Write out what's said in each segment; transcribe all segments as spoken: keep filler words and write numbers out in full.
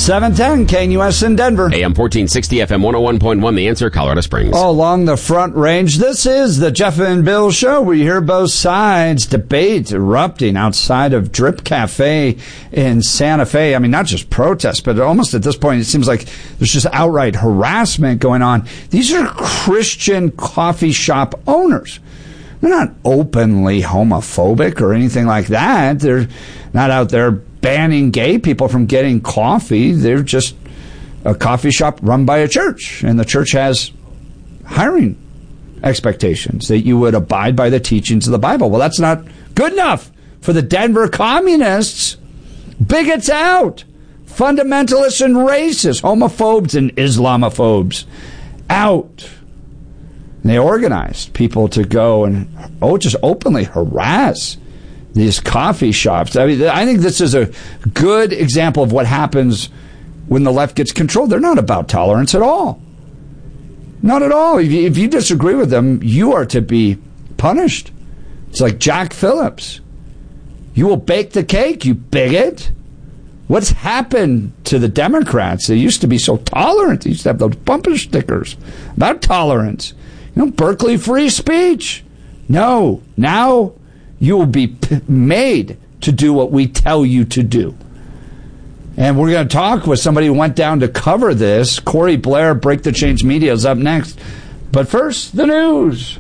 seven ten K N U S in Denver. A M fourteen sixty, F M one oh one point one, The Answer, Colorado Springs. All along the Front Range, this is the Jeff and Bill Show. We hear both sides. Debate erupting outside of Drip Cafe in Santa Fe. I mean, not just protests, but almost at this point, it seems like there's just outright harassment going on. These are Christian coffee shop owners. They're not openly homophobic or anything like that. They're not out there banning gay people from getting coffee. They're just a coffee shop run by a church, and the church has hiring expectations that you would abide by the teachings of the Bible. Well, that's not good enough for the Denver communists. Bigots out. Fundamentalists and racists, homophobes and Islamophobes out. And they organized people to go and, oh, just openly harass these coffee shops. I mean, I think this is a good example of what happens when the left gets controlled. They're not about tolerance at all. Not at all. If you, if you disagree with them, you are to be punished. It's like Jack Phillips. You will bake the cake, you bigot. What's happened to the Democrats? They used to be so tolerant. They used to have those bumper stickers about tolerance. You know, Berkeley free speech. No. Now you will be p- made to do what we tell you to do. And we're going to talk with somebody who went down to cover this. Corey Blair, Break the Chains Media, is up next. But first, the news.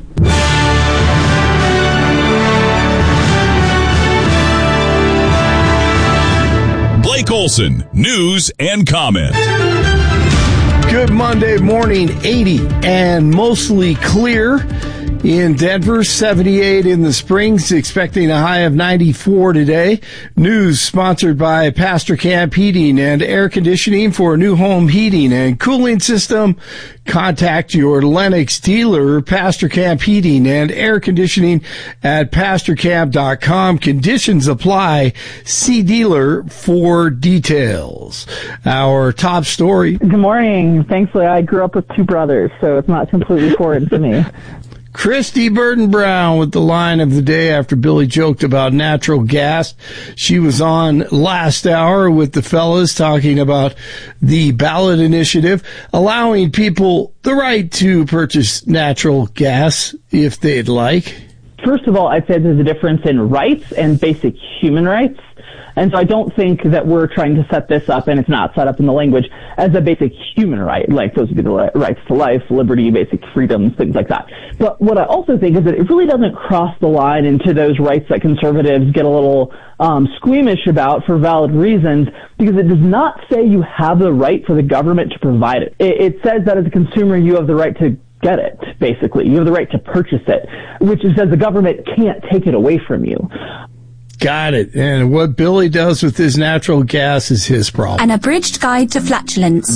Blake Olson, news and comment. Good Monday morning, eighty and mostly clear in Denver, seventy-eight in the Springs, expecting a high of ninety-four today. News sponsored by Pastor Camp Heating and Air Conditioning. For a new home heating and cooling system, contact your Lennox dealer. Pastor Camp Heating and Air Conditioning at pastor camp dot com. Conditions apply. See dealer for details. Our top story. Good morning. Thankfully, I grew up with two brothers, so it's not completely foreign to me. Christy Burton Brown with the line of the day after Billy joked about natural gas. She was on last hour with the fellas talking about the ballot initiative, allowing people the right to purchase natural gas if they'd like. First of all, I'd say there's a difference in rights and basic human rights. And so I don't think that we're trying to set this up, and it's not set up in the language, as a basic human right. Like, those would be the rights to life, liberty, basic freedoms, things like that. But what I also think is that it really doesn't cross the line into those rights that conservatives get a little um, squeamish about for valid reasons, because it does not say you have the right for the government to provide it. It, it says that as a consumer, you have the right to get it, basically. You have the right to purchase it, which says the government can't take it away from you. Got it. And what Billy does with his natural gas is his problem. An abridged guide to flatulence.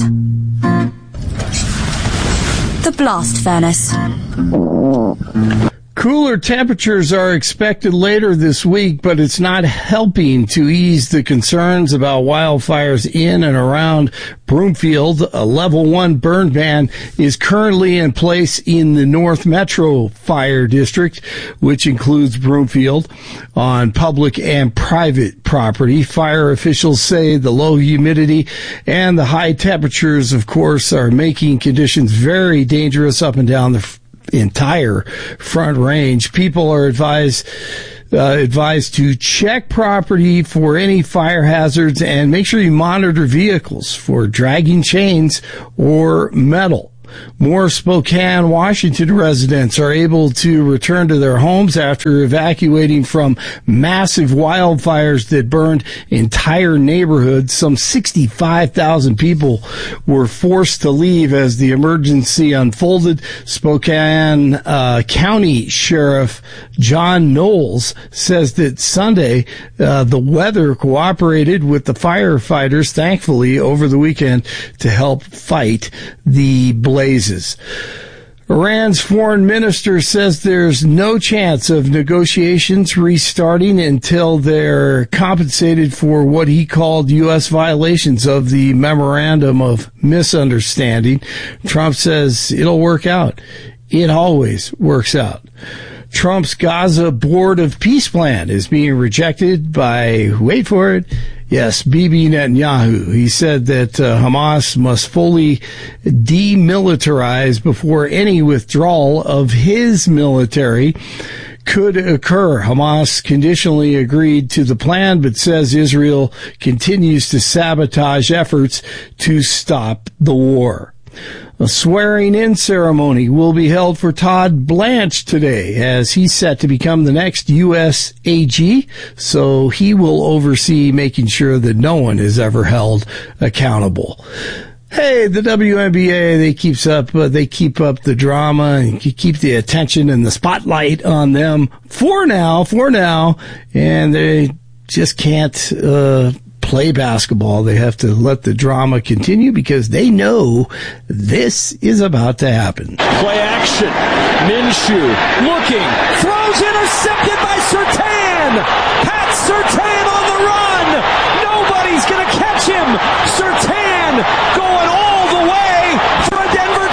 The blast furnace. Cooler temperatures are expected later this week, but it's not helping to ease the concerns about wildfires in and around Broomfield. A level one burn ban is currently in place in the North Metro Fire District, which includes Broomfield, on public and private property. Fire officials say the low humidity and the high temperatures, of course, are making conditions very dangerous up and down the entire Front Range. People are advised uh, advised to check property for any fire hazards and make sure you monitor vehicles for dragging chains or metal. More Spokane, Washington residents are able to return to their homes after evacuating from massive wildfires that burned entire neighborhoods. Some sixty-five thousand people were forced to leave as the emergency unfolded. Spokane uh, County Sheriff John Knowles says that Sunday uh, the weather cooperated with the firefighters, thankfully, over the weekend to help fight the blazes. Iran's foreign minister says there's no chance of negotiations restarting until they're compensated for what he called U S violations of the Memorandum of Misunderstanding. Trump says it'll work out. It always works out. Trump's Gaza Board of Peace plan is being rejected by, wait for it, yes, Bibi Netanyahu. He said that uh, Hamas must fully demilitarize before any withdrawal of his military could occur. Hamas conditionally agreed to the plan, but says Israel continues to sabotage efforts to stop the war. A swearing-in ceremony will be held for Todd Blanche today, as he's set to become the next U S A G, so he will oversee making sure that no one is ever held accountable. Hey, the W N B A, they keeps up, uh, they keep up the drama and keep the attention and the spotlight on them for now, for now, and they just can't, uh, play basketball. They have to let the drama continue because they know this is about to happen. Play action. Minshew looking, throws, intercepted by Surtain. Pat Surtain on the run. Nobody's going to catch him. Surtain going all the way for a Denver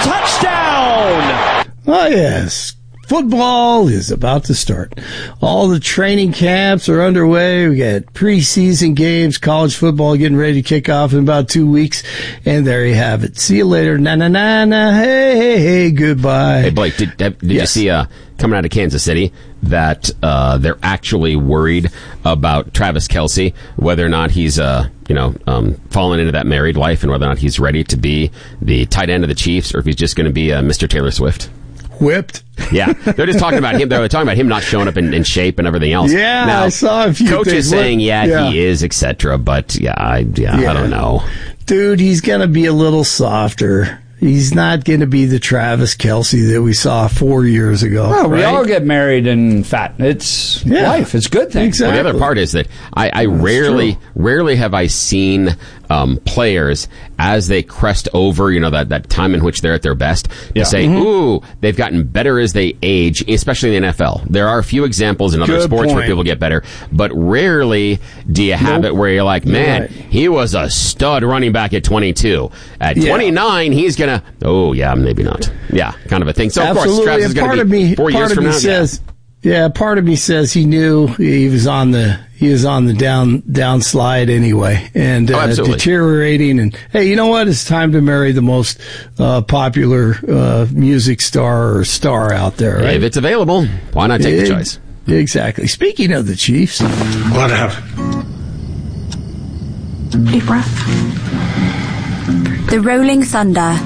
touchdown. Oh, yes. Football is about to start. All the training camps are underway. We got preseason games, college football getting ready to kick off in about two weeks. And there you have it. See you later. Na na na na. Hey, hey, hey. Goodbye. Hey, Blake, did, did yes. you see, uh, coming out of Kansas City, that, uh, they're actually worried about Travis Kelce, whether or not he's, uh, you know, um, fallen into that married life and whether or not he's ready to be the tight end of the Chiefs or if he's just going to be, uh, Mister Taylor Swift. Whipped. Yeah, they're just talking about him. They're talking about him not showing up in, in shape and everything else. Yeah, now, I saw a few coach things. is saying, yeah, yeah, he is, et cetera. But yeah, I, yeah, yeah, I don't know. Dude, he's gonna be a little softer. He's not going to be the Travis Kelce that we saw four years ago. Well, we right? all get married and fat. It's Yeah. life. It's a good thing. Exactly. Well, the other part is that I, I rarely, true. rarely have I seen um, players as they crest over, you know, that, that time in which they're at their best, to Yeah. say, Mm-hmm. ooh, they've gotten better as they age, especially in the N F L. There are a few examples in other Good sports where point. people get better, but rarely do you have Nope. it where you're like, man, Right. he was a stud running back at twenty-two. At Yeah. twenty-nine, he's gonna, oh yeah, maybe not. Yeah, kind of a thing. So of Absolutely. course, Travis And is going part to of be me, four part years of from me now. says, yeah, part of me says he knew he was on the he was on the down downslide anyway, and Oh, uh, absolutely. deteriorating. And hey, you know what? It's time to marry the most uh, popular uh, music star or star out there. Yeah. Right? If it's available, why not take the Ex- choice? Exactly. Speaking of the Chiefs, What happened? Deep breath. The Rolling Thunder.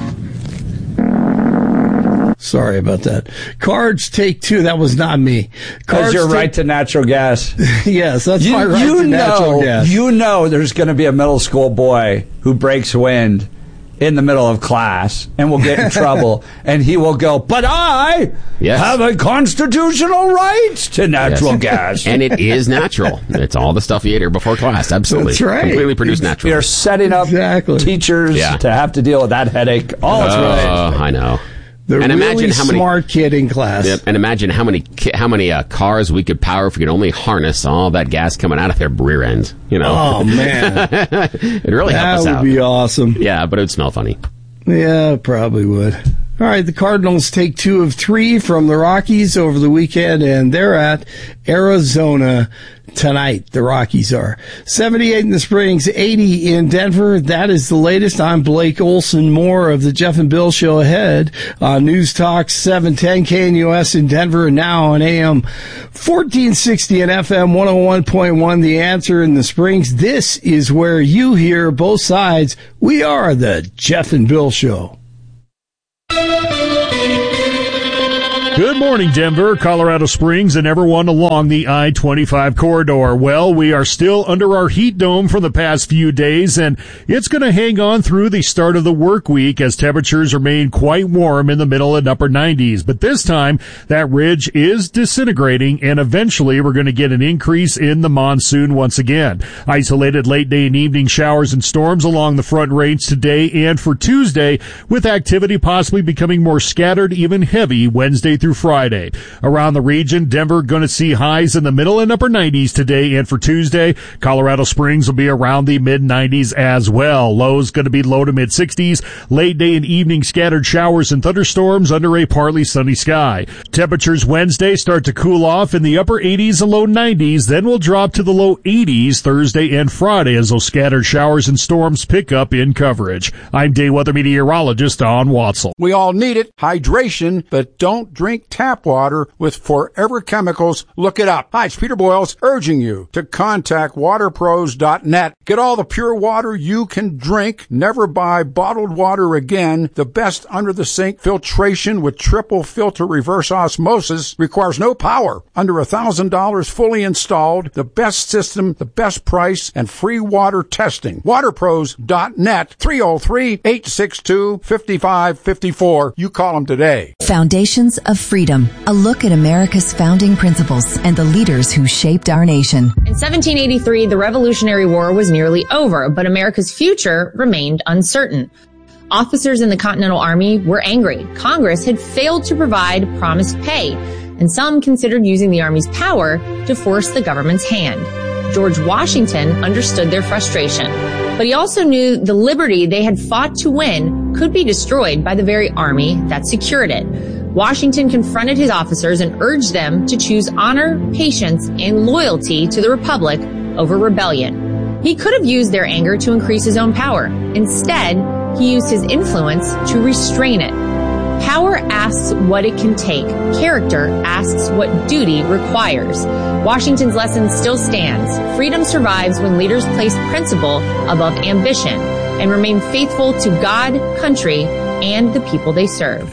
sorry about that. Cards take two. That was not me. Because Cards you're take- right to natural gas. Yes, that's You, my right you to natural know, gas. you know there's going to be a middle school boy who breaks wind in the middle of class and will get in trouble, and he will go, but I Yes. have a constitutional right to natural Yes. gas. And it is natural. It's all the stuff you ate here before class. Absolutely. That's right. Completely produced naturally. You're setting up Exactly. teachers Yeah. to have to deal with that headache. All it's Oh, really. I know. the and really imagine how many- smart kid in class. Yep, and imagine how many ki- how many uh, cars we could power if we could only harness all that gas coming out of their rear end. You know, Oh man, it'd really help that us would out. be awesome. Yeah, but it would smell funny. Yeah, probably would. All right, the Cardinals take two of three from the Rockies over the weekend, and they're at Arizona tonight. The Rockies are seventy-eight in the Springs, eighty in Denver. That is the latest. I'm Blake Olson. More of the Jeff and Bill Show ahead on News Talk seven ten K N U S in Denver, and now on A M fourteen sixty and F M one oh one point one. The Answer in the Springs. This is where you hear both sides. We are the Jeff and Bill Show. Good morning, Denver, Colorado Springs, and everyone along the I twenty-five corridor. Well, we are still under our heat dome from the past few days, and it's going to hang on through the start of the work week as temperatures remain quite warm in the middle and upper nineties. But this time, that ridge is disintegrating, and eventually we're going to get an increase in the monsoon once again. Isolated late day and evening showers and storms along the front range today and for Tuesday, with activity possibly becoming more scattered, even heavy Wednesday through through Friday. Around the region, Denver going to see highs in the middle and upper nineties today and for Tuesday. Colorado Springs will be around the mid nineties as well. Lows going to be low to mid sixties. Late day and evening scattered showers and thunderstorms under a partly sunny sky. Temperatures Wednesday start to cool off in the upper eighties and low nineties, then will drop to the low eighties Thursday and Friday as those scattered showers and storms pick up in coverage. I'm day weather meteorologist Don Watzel. We all need it, hydration, but don't drink tap water with Forever Chemicals. Look it up. Hi, it's Peter Boyles urging you to contact water pros dot net. Get all the pure water you can drink. Never buy bottled water again. The best under-the-sink filtration with triple filter reverse osmosis requires no power. Under one thousand dollars fully installed. The best system, the best price, and free water testing. water pros dot net, three oh three, eight six two, five five five four. You call them today. Foundations of Freedom, a look at America's founding principles and the leaders who shaped our nation. In seventeen eighty-three, the Revolutionary War was nearly over, but America's future remained uncertain. Officers in the Continental Army were angry. Congress had failed to provide promised pay, and some considered using the Army's power to force the government's hand. George Washington understood their frustration, but he also knew the liberty they had fought to win could be destroyed by the very army that secured it. Washington confronted his officers and urged them to choose honor, patience, and loyalty to the Republic over rebellion. He could have used their anger to increase his own power. Instead, he used his influence to restrain it. Power asks what it can take. Character asks what duty requires. Washington's lesson still stands. Freedom survives when leaders place principle above ambition and remain faithful to God, country, and the people they serve.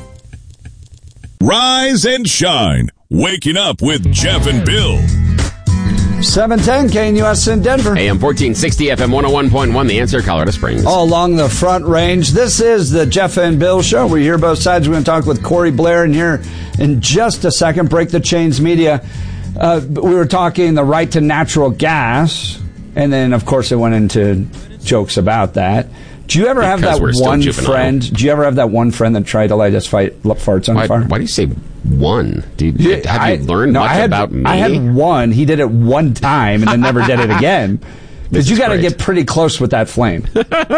Rise and shine. Waking up with Jeff and Bill. seven ten K N U S in Denver. A M fourteen sixty, F M one oh one point one, The Answer, Colorado Springs. All along the Front Range. This is the Jeff and Bill Show. We hear both sides. We're going to talk with Corey Blair in here in just a second. Break the Chains Media. Uh, we were talking the right to natural gas, and then, of course, it went into jokes about that. Do you ever have Because that one friend? Do you ever have that one friend that tried to light us fight farts on why, fire? Why do you say one? Do you, Yeah, have I- you learned no, much I had, about me? I had one. He did it one time and then never did it again. Because you got to get pretty close with that flame.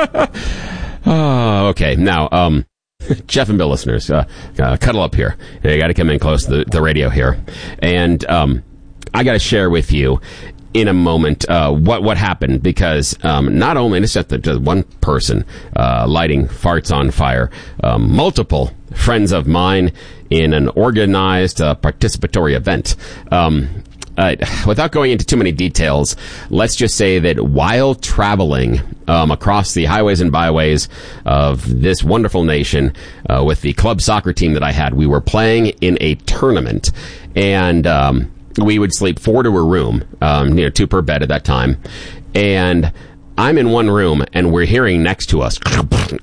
Oh, okay. Now, um, Jeff and Bill listeners, uh, uh, cuddle up here. You got to come in close to the, the radio here, and um, I got to share with you in a moment uh, what what happened, because um, not only it's just the one person uh, lighting farts on fire, um, multiple friends of mine in an organized uh, participatory event. Um, Uh, without going into too many details, let's just say that while traveling um, across the highways and byways of this wonderful nation uh, with the club soccer team that I had, we were playing in a tournament, and um, we would sleep four to a room, um, you know, two per bed at that time, and I'm in one room, and we're hearing next to us, oh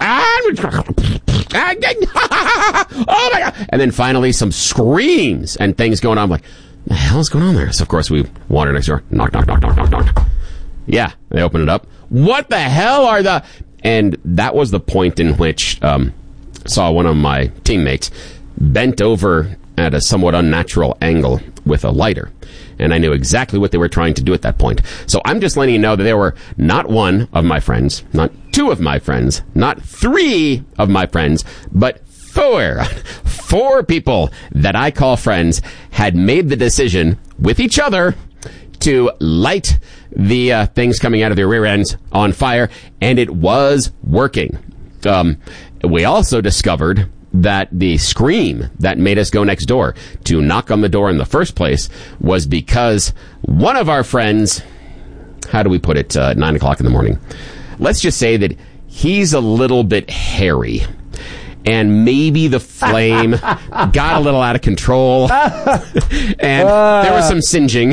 my God, and then finally some screams and things going on. I'm like, the hell is going on there? So, of course, we wander next door. Knock, knock, knock, knock, knock, knock. Yeah, they open it up. What the hell are the... And that was the point in which um saw one of my teammates bent over at a somewhat unnatural angle with a lighter. And I knew exactly what they were trying to do at that point. So I'm just letting you know that there were not one of my friends, not two of my friends, not three of my friends, but Four, four people that I call friends had made the decision with each other to light the uh, things coming out of their rear ends on fire, and it was working. Um, we also discovered that the scream that made us go next door to knock on the door in the first place was because one of our friends, how do we put it, uh, at nine o'clock in the morning? Let's just say that he's a little bit hairy. And maybe the flame got a little out of control, and uh, there was some singeing